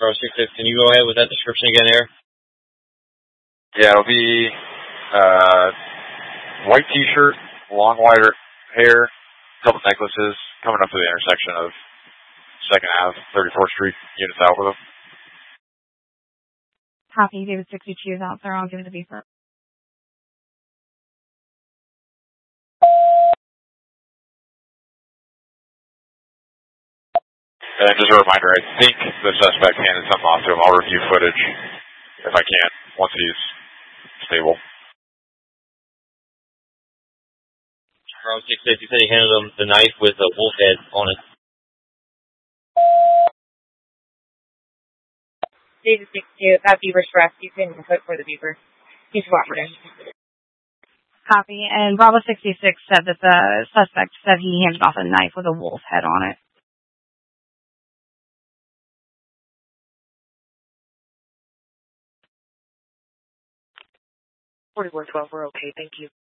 Bravo 66, can you go ahead with that description again there? Yeah, it'll be white t-shirt, long white hair, couple necklaces, coming up to the intersection of 2nd Ave, 34th Street, unit south of them. Copy, David 62 is out there. I'll give it a beeper. And just a reminder, I think the suspect handed something off to him. I'll review footage if I can once he's stable. Bravo 66, you said he handed him the knife with a wolf head on it. David 62, that beaver stress. You can put for the beaver. He's cooperating. Copy. And Bravo 66 said that the suspect said he handed off a knife with a wolf head on it. 4112, we're okay. Thank you.